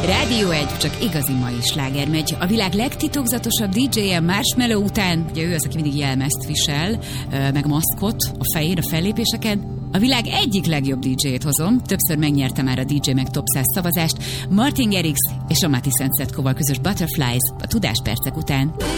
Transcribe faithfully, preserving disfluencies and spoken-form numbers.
Rádió egy, csak igazi mai sláger megy. A világ legtitokzatosabb dé dzsé-je Marshmello után, ugye ő az, aki mindig jelmezt visel, meg maszkot a fején, a fellépéseken. A világ egyik legjobb dé dzsé-jét hozom, többször megnyerte már a dé dzsé meg Top száz szavazást, Martin Garrix és a Mati Szentszetkoval közös Butterflies a Tudáspercek után.